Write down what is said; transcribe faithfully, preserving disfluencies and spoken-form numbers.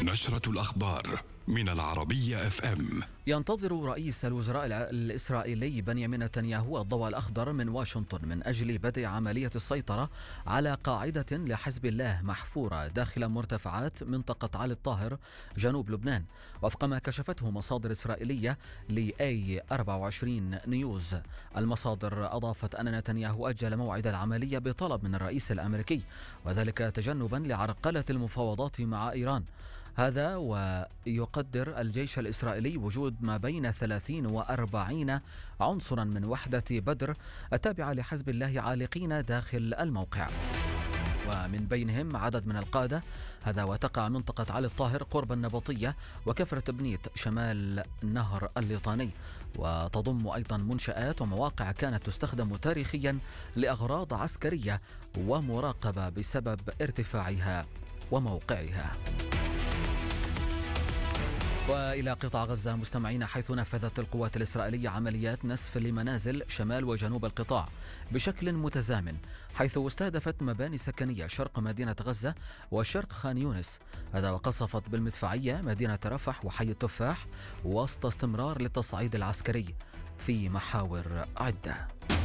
نشرة الأخبار من العربية اف ام. ينتظر رئيس الوزراء الإسرائيلي بنيامين نتنياهو الضوء الأخضر من واشنطن من أجل بدء عملية السيطرة على قاعدة لحزب الله محفورة داخل مرتفعات منطقة علي الطاهر جنوب لبنان، وفق ما كشفته مصادر إسرائيلية ل إيه أربعة وعشرين نيوز. المصادر أضافت أن نتنياهو أجل موعد العملية بطلب من الرئيس الأمريكي، وذلك تجنبا لعرقلة المفاوضات مع إيران. هذا ويقدر الجيش الإسرائيلي وجود ما بين ثلاثين وأربعين عنصرا من وحدة بدر التابعة لحزب الله عالقين داخل الموقع، ومن بينهم عدد من القادة. هذا وتقع منطقة علي الطاهر قرب النبطية وكفرة بنيت شمال النهر الليطاني، وتضم أيضا منشآت ومواقع كانت تستخدم تاريخيا لأغراض عسكرية ومراقبة بسبب ارتفاعها وموقعها. وإلى قطاع غزة مستمعين، حيث نفذت القوات الإسرائيلية عمليات نسف لمنازل شمال وجنوب القطاع بشكل متزامن، حيث استهدفت مباني سكنية شرق مدينة غزة وشرق خان يونس. هذا وقصفت بالمدفعية مدينة رفح وحي التفاح وسط استمرار للتصعيد العسكري في محاور عدة.